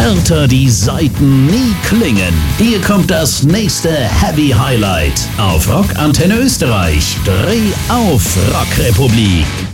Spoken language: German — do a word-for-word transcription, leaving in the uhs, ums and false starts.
härter die Saiten nie klingen. Hier kommt das nächste Heavy Highlight auf Rock Antenne Österreich. Dreh auf, Rockrepublik.